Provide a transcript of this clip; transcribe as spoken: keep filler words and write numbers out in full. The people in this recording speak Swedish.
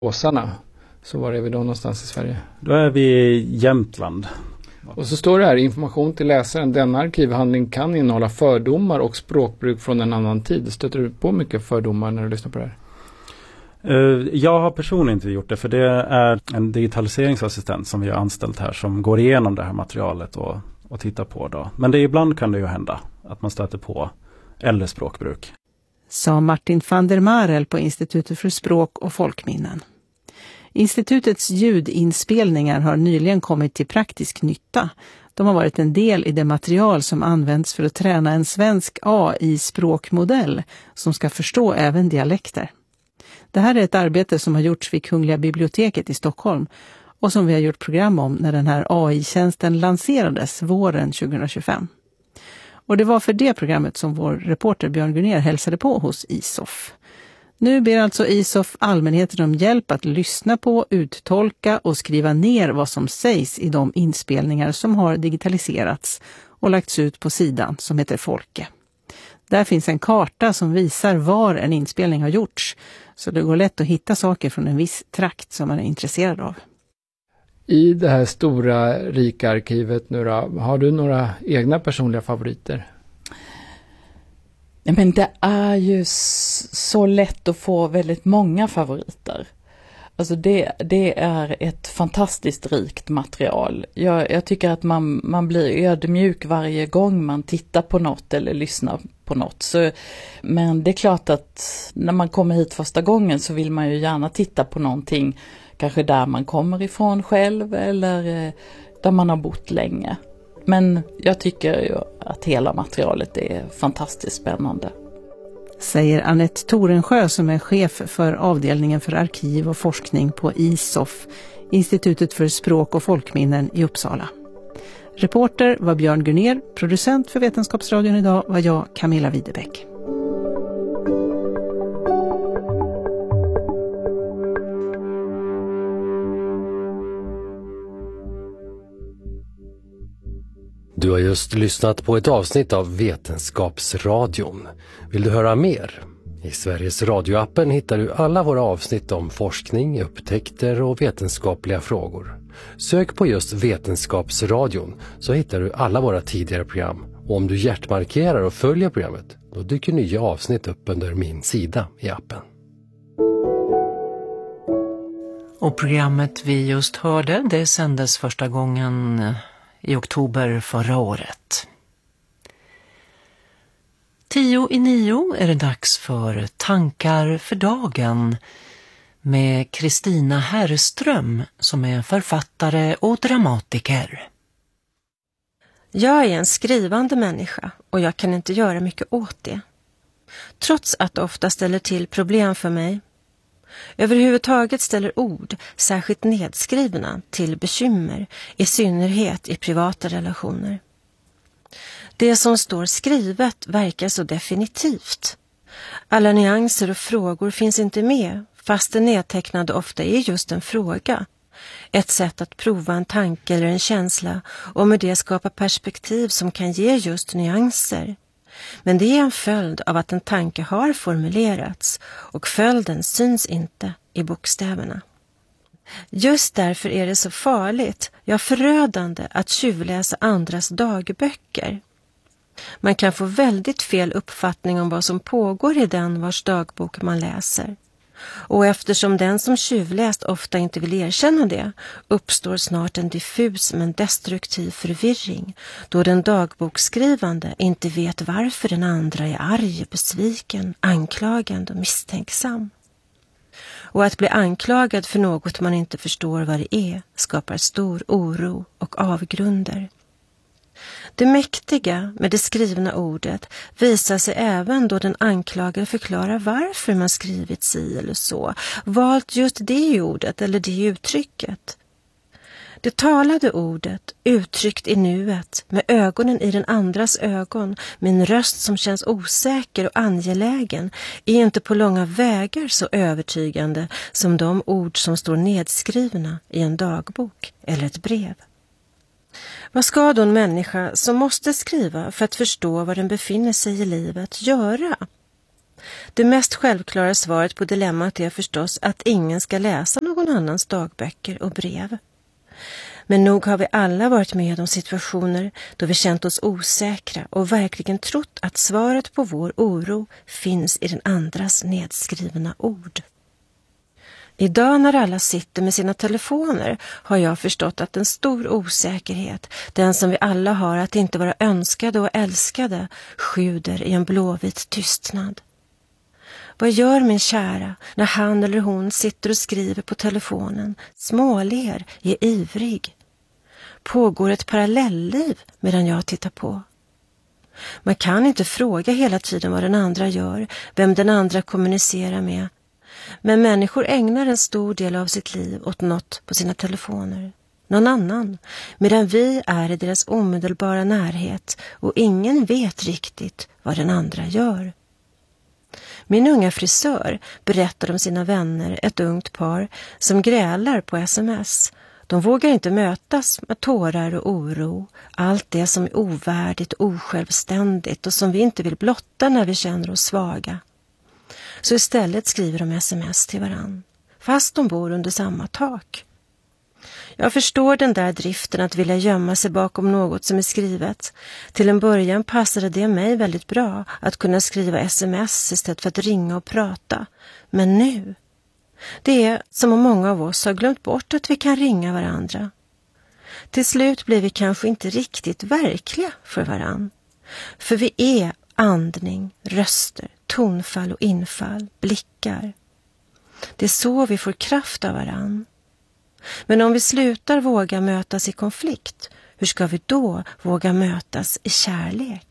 Åsarna. Så var är vi då någonstans i Sverige? Då är vi i Jämtland. Och så står det här, information till läsaren. Denna arkivhandling kan innehålla fördomar och språkbruk från en annan tid. Stöter du på mycket fördomar när du lyssnar på det här? Jag har personligen inte gjort det, för det är en digitaliseringsassistent som vi har anställt här som går igenom det här materialet och, och tittar på då. Men det, ibland kan det ju hända att man stöter på äldre språkbruk. Sa Martin van der Marel på Institutet för språk och folkminnen. Institutets ljudinspelningar har nyligen kommit till praktisk nytta. De har varit en del i det material som används för att träna en svensk A I-språkmodell som ska förstå även dialekter. Det här är ett arbete som har gjorts vid Kungliga biblioteket i Stockholm och som vi har gjort program om när den här A I-tjänsten lanserades våren tjugohundratjugofem. Och det var för det programmet som vår reporter Björn Gunnér hälsade på hos I S O F. Nu ber alltså I S O F allmänheten om hjälp att lyssna på, uttolka och skriva ner vad som sägs i de inspelningar som har digitaliserats och lagts ut på sidan som heter Folke. Där finns en karta som visar var en inspelning har gjorts, så det går lätt att hitta saker från en viss trakt som man är intresserad av. I det här stora rika arkivet nu då, har du några egna personliga favoriter? Ja, men det är ju så lätt att få väldigt många favoriter. Alltså det, det är ett fantastiskt rikt material. Jag, jag tycker att man, man blir ödmjuk varje gång man tittar på något eller lyssnar på något. Så, men det är klart att när man kommer hit första gången så vill man ju gärna titta på någonting, kanske där man kommer ifrån själv eller där man har bott länge. Men jag tycker ju att hela materialet är fantastiskt spännande. Säger Annette Torensjö som är chef för avdelningen för arkiv och forskning på I S O F, Institutet för språk och folkminnen i Uppsala. Reporter var Björn Gunnér, producent för Vetenskapsradion idag var jag, Camilla Widebeck. Du har just lyssnat på ett avsnitt av Vetenskapsradion. Vill du höra mer? I Sveriges radioappen hittar du alla våra avsnitt om forskning, upptäckter och vetenskapliga frågor. Sök på just Vetenskapsradion så hittar du alla våra tidigare program. Och om du hjärtmarkerar och följer programmet, då dyker nya avsnitt upp under min sida i appen. Och programmet vi just hörde, det sändes första gången i oktober förra året. Tio i nio är det dags för Tankar för dagen med Kristina Herrström som är författare och dramatiker. Jag är en skrivande människa och jag kan inte göra mycket åt det. Trots att det ofta ställer till problem för mig. Överhuvudtaget ställer ord, särskilt nedskrivna, till bekymmer, i synnerhet i privata relationer. Det som står skrivet verkar så definitivt. Alla nyanser och frågor finns inte med, fast det nedtecknade ofta är just en fråga. Ett sätt att prova en tanke eller en känsla och med det skapa perspektiv som kan ge just nyanser. Men det är en följd av att en tanke har formulerats och följden syns inte i bokstäverna. Just därför är det så farligt, ja förödande att tjuvläsa andras dagböcker. Man kan få väldigt fel uppfattning om vad som pågår i den vars dagbok man läser. Och eftersom den som tjuvläst ofta inte vill erkänna det, uppstår snart en diffus men destruktiv förvirring, då den dagboksskrivande inte vet varför den andra är arg, besviken, anklagande och misstänksam. Och att bli anklagad för något man inte förstår vad det är skapar stor oro och avgrunder. Det mäktiga med det skrivna ordet visar sig även då den anklagade förklarar varför man skrivit si eller så, valt just det ordet eller det uttrycket. Det talade ordet, uttryckt i nuet, med ögonen i den andras ögon, med en röst som känns osäker och angelägen, är inte på långa vägar så övertygande som de ord som står nedskrivna i en dagbok eller ett brev. Vad ska då en människa som måste skriva för att förstå var den befinner sig i livet göra? Det mest självklara svaret på dilemmat är förstås att ingen ska läsa någon annans dagböcker och brev. Men nog har vi alla varit med om situationer då vi känt oss osäkra och verkligen trott att svaret på vår oro finns i den andras nedskrivna ord. Idag när alla sitter med sina telefoner har jag förstått att en stor osäkerhet, den som vi alla har att inte vara önskade och älskade, sjuder i en blåvit tystnad. Vad gör min kära när han eller hon sitter och skriver på telefonen, småler, är ivrig? Pågår ett parallellliv medan jag tittar på? Man kan inte fråga hela tiden vad den andra gör, vem den andra kommunicerar med. Men människor ägnar en stor del av sitt liv åt något på sina telefoner. Någon annan, medan vi är i deras omedelbara närhet och ingen vet riktigt vad den andra gör. Min unga frisör berättar om sina vänner, ett ungt par som grälar på sms. De vågar inte mötas med tårar och oro, allt det som är ovärdigt och osjälvständigt och som vi inte vill blotta när vi känner oss svaga. Så istället skriver de sms till varann, fast de bor under samma tak. Jag förstår den där driften att vilja gömma sig bakom något som är skrivet. Till en början passade det mig väldigt bra att kunna skriva sms istället för att ringa och prata. Men nu, det är som om många av oss har glömt bort att vi kan ringa varandra. Till slut blir vi kanske inte riktigt verkliga för varann. För vi är andning, röster, tonfall och infall, blickar. Det är så vi får kraft av varann. Men om vi slutar våga mötas i konflikt, hur ska vi då våga mötas i kärlek?